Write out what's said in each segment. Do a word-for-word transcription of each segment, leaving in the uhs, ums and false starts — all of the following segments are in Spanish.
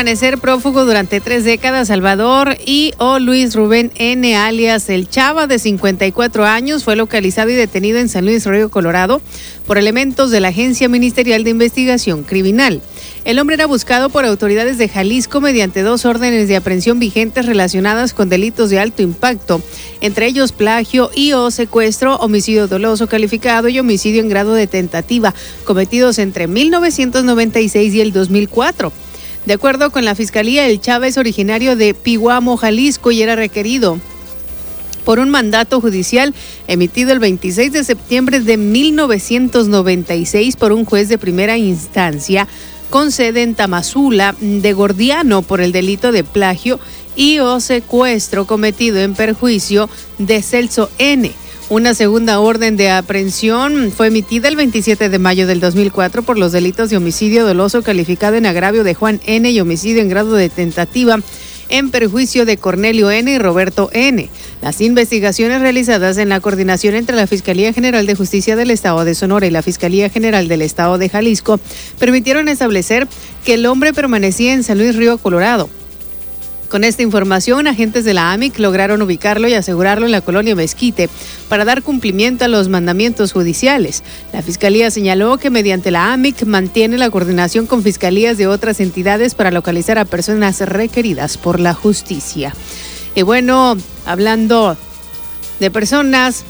permanecer prófugo durante tres décadas, Salvador y o Luis Rubén N., alias El Chava, de cincuenta y cuatro años, fue localizado y detenido en San Luis Río Colorado por elementos de la Agencia Ministerial de Investigación Criminal. El hombre era buscado por autoridades de Jalisco mediante dos órdenes de aprehensión vigentes relacionadas con delitos de alto impacto, entre ellos plagio y o secuestro, homicidio doloso calificado y homicidio en grado de tentativa, cometidos entre mil novecientos noventa y seis y el dos mil cuatro. De acuerdo con la Fiscalía, El Chava es originario de Pihuamo, Jalisco, y era requerido por un mandato judicial emitido el veintiséis de septiembre de mil novecientos noventa y seis por un juez de primera instancia con sede en Tamazula de Gordiano por el delito de plagio y o secuestro cometido en perjuicio de Celso N. Una segunda orden de aprehensión fue emitida el veintisiete de mayo del dos mil cuatro por los delitos de homicidio doloso calificado en agravio de Juan N. y homicidio en grado de tentativa en perjuicio de Cornelio N. y Roberto N. Las investigaciones realizadas en la coordinación entre la Fiscalía General de Justicia del Estado de Sonora y la Fiscalía General del Estado de Jalisco permitieron establecer que el hombre permanecía en San Luis Río Colorado. Con esta información, agentes de la A M I C lograron ubicarlo y asegurarlo en la colonia Mezquite para dar cumplimiento a los mandamientos judiciales. La Fiscalía señaló que mediante la A M I C mantiene la coordinación con fiscalías de otras entidades para localizar a personas requeridas por la justicia. Y bueno, hablando de personas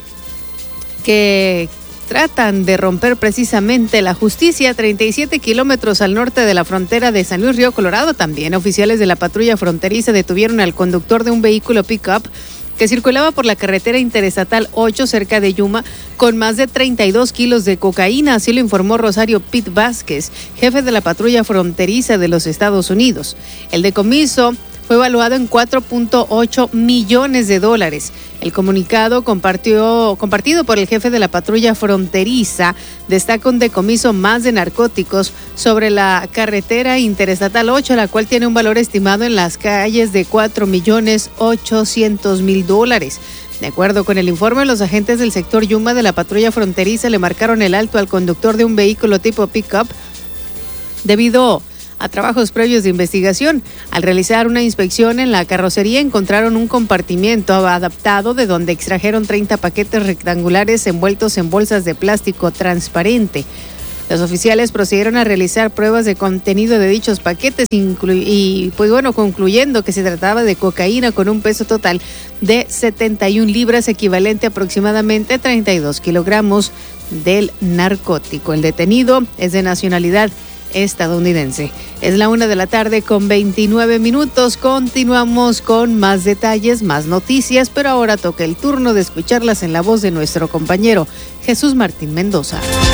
que tratan de romper precisamente la justicia, treinta y siete kilómetros al norte de la frontera de San Luis Río Colorado, también oficiales de la patrulla fronteriza detuvieron al conductor de un vehículo pick-up que circulaba por la carretera interestatal ocho cerca de Yuma con más de treinta y dos kilos de cocaína, así lo informó Rosario Pete Vázquez, jefe de la patrulla fronteriza de los Estados Unidos. El decomiso fue evaluado en cuatro punto ocho millones de dólares. El comunicado compartió, compartido por el jefe de la patrulla fronteriza destaca un decomiso más de narcóticos sobre la carretera interestatal ocho, la cual tiene un valor estimado en las calles de cuatro millones ochocientos mil dólares. De acuerdo con el informe, los agentes del sector Yuma de la patrulla fronteriza le marcaron el alto al conductor de un vehículo tipo pick-up debido a trabajos previos de investigación. Al realizar una inspección en la carrocería encontraron un compartimiento adaptado de donde extrajeron treinta paquetes rectangulares envueltos en bolsas de plástico transparente. Los oficiales procedieron a realizar pruebas de contenido de dichos paquetes inclu- y pues bueno, concluyendo que se trataba de cocaína con un peso total de setenta y una libras, equivalente a aproximadamente treinta y dos kilogramos del narcótico. El detenido es de nacionalidad estadounidense. Es la una de la tarde con veintinueve minutos. Continuamos con más detalles, más noticias, pero ahora toca el turno de escucharlas en la voz de nuestro compañero Jesús Martín Mendoza.